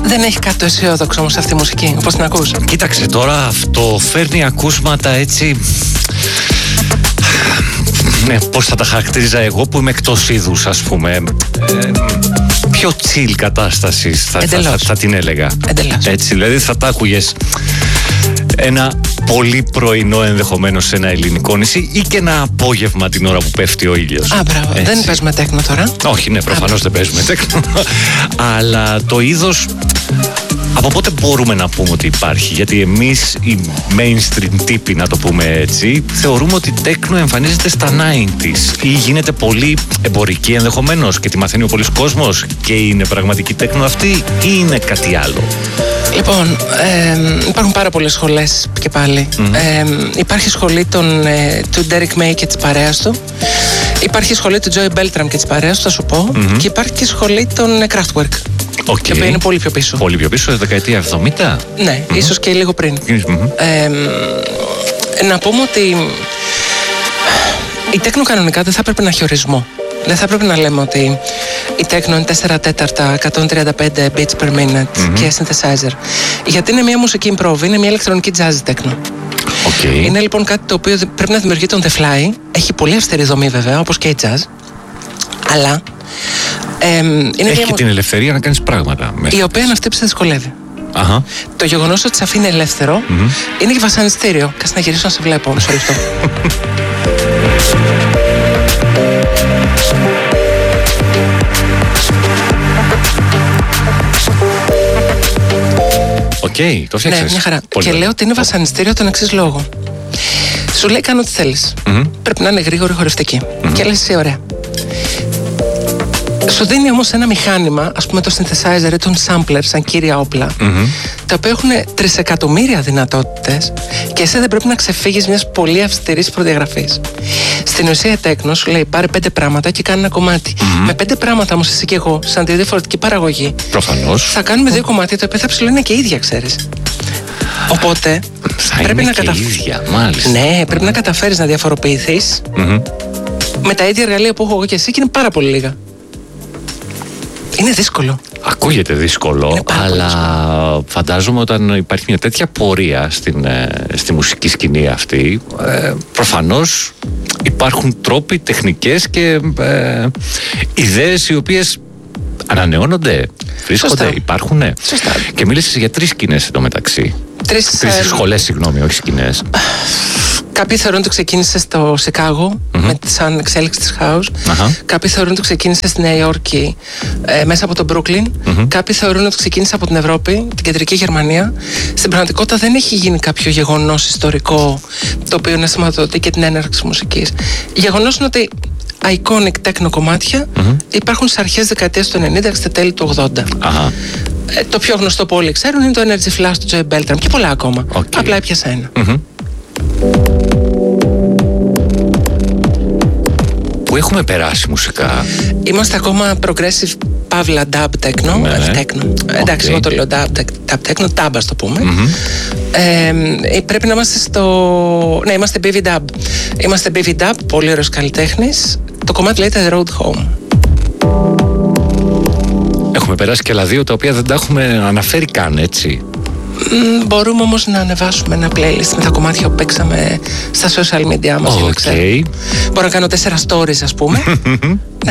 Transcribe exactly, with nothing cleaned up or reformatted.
Δεν έχει κάτι το αισιόδοξο όμως αυτή η μουσική, όπως την ακούς. Κοίταξε, τώρα αυτό φέρνει ακούσματα έτσι... Ναι, πώς θα τα χαρακτήριζα εγώ που είμαι εκτός είδους, ας πούμε. Ε, πιο chill κατάσταση θα, θα, θα, θα την έλεγα. Εντελώς. Έτσι, δηλαδή θα τα άκουγες ένα πολύ πρωινό ενδεχομένως σε ένα ελληνικό νησί ή και ένα απόγευμα την ώρα που πέφτει ο ήλιος. Α, μπράβο. Έτσι. Δεν παίζουμε τέκνο τώρα. Όχι, ναι, προφανώς δεν παίζουμε τέκνο. Αλλά το είδος... Από πότε μπορούμε να πούμε ότι υπάρχει? Γιατί εμείς οι mainstream τύποι, να το πούμε έτσι, θεωρούμε ότι τέκνο εμφανίζεται στα ενενήντα ή γίνεται πολύ εμπορική ενδεχομένως και τη μαθαίνει ο πολλής κόσμος και είναι πραγματική τέκνο αυτή ή είναι κάτι άλλο? Λοιπόν, ε, υπάρχουν πάρα πολλές σχολές και πάλι. Mm-hmm. Ε, υπάρχει σχολή των, ε, του Derek May και της παρέας του. Υπάρχει σχολή του Joey Beltram και της παρέας του, θα σου πω. Mm-hmm. Και υπάρχει και σχολή των ε, Kraftwerk. Okay. Και είναι πολύ πιο πίσω. Πολύ πιο πίσω, δεκαετία εβδομήντα. Ναι, mm-hmm. ίσως και λίγο πριν. Mm-hmm. Ε, να πούμε ότι η τέκνο κανονικά δεν θα πρέπει να έχει ορισμό. Δεν θα πρέπει να λέμε ότι η τέκνο είναι τέσσερα τέταρτα, εκατόν τριάντα πέντε beats per minute mm-hmm. και synthesizer. Γιατί είναι μια μουσική improv, είναι μια ηλεκτρονική jazz τέκνο. Okay. Είναι λοιπόν κάτι το οποίο πρέπει να δημιουργείται on the fly. Έχει πολύ αυστηρή δομή βέβαια, όπως και η jazz. Αλλά ε, είναι έχει μια... και την ελευθερία να κάνεις πράγματα. Η οποία να στύψει δυσκολεύει. Αχα. Το γεγονός ότι σε αφήνει ελεύθερο mm-hmm. είναι και βασανιστήριο. Κάτσε να γυρίσω να σε βλέπω όμως όλο αυτό. Οκ, okay, το φτιάξες. Ναι, μια χαρά. Πολύ και ωραία. λέω ότι είναι βασανιστήριο τον εξής λόγο. Σου λέει κάνω ό,τι θέλεις. Mm-hmm. Πρέπει να είναι γρήγορη χορευτική. Mm-hmm. Και λες εσύ ωραία. Σου δίνει όμως ένα μηχάνημα, ας πούμε το synthesizer ή τον sampler σαν κύρια όπλα, mm-hmm. τα οποία έχουν τρισεκατομμύρια δυνατότητες και εσύ δεν πρέπει να ξεφύγεις μιας πολύ αυστηρής προδιαγραφής. Στην ουσία τέκνο σου λέει πάρε πέντε πράγματα και κάνει ένα κομμάτι. Mm-hmm. Με πέντε πράγματα όμως εσύ και εγώ, σαν τη διαφορετική παραγωγή, προφανώς θα κάνουμε δύο κομμάτια τα οποία θα ψηλώνουν και ίδια, ξέρεις. Οπότε θα πρέπει είναι να και καταφ... ίδια, μάλιστα. Ναι, πρέπει mm-hmm. να καταφέρεις να διαφοροποιηθείς mm-hmm. με τα ίδια εργαλεία που έχω εγώ και εσύ και είναι πάρα πολύ λίγα. Είναι δύσκολο. Ακούγεται δύσκολο, είναι αλλά δύσκολο. Φαντάζομαι όταν υπάρχει μια τέτοια πορεία στην, στη μουσική σκηνή αυτή, ε, προφανώς υπάρχουν τρόποι, τεχνικές και ε, ιδέες οι οποίες ανανεώνονται, βρίσκονται, Σωστά. υπάρχουνε. Σωστά. Και μίλησες για τρεις σκηνές εντωμεταξύ. Τρεις, τρεις ε... σχολές, συγγνώμη, όχι σκηνές. Κάποιοι θεωρούν ότι ξεκίνησε στο Σικάγο mm-hmm. με, σαν εξέλιξη της house. Uh-huh. Κάποιοι θεωρούν ότι ξεκίνησε στη Νέα Υόρκη ε, μέσα από τον Brooklyn. Mm-hmm. Κάποιοι θεωρούν ότι ξεκίνησε από την Ευρώπη, την κεντρική Γερμανία. Στην πραγματικότητα δεν έχει γίνει κάποιο γεγονός ιστορικό το οποίο να σηματοδοτεί και την έναρξη μουσικής. Γεγονός είναι ότι iconic τέκνο κομμάτια mm-hmm. υπάρχουν στις αρχές δεκαετίας του ενενήντα και στα τέλη του ογδόντα. Uh-huh. Ε, το πιο γνωστό που όλοι ξέρουν είναι το Energy Flash του Joey Beltram και πολλά ακόμα. Okay. Απλά έπιασα ένα. Mm-hmm. Πού έχουμε περάσει μουσικά? Είμαστε ακόμα progressive παύλα dub techno, ναι, όχι techno. Okay. Εντάξει, εγώ το λέω dub, dub techno, dub ας το πούμε. Mm-hmm. Ε, πρέπει να είμαστε στο... Ναι, είμαστε μπι βι dub. Είμαστε μπι βι dub, πολύ ωραίος καλλιτέχνης. Το κομμάτι λέγεται Road Home. Έχουμε περάσει και άλλα δύο τα οποία δεν τα έχουμε αναφέρει καν, έτσι. Mm, μπορούμε όμως να ανεβάσουμε ένα playlist με τα κομμάτια που παίξαμε στα social media μας. Okay. Μπορώ να κάνω τέσσερα stories, ας πούμε.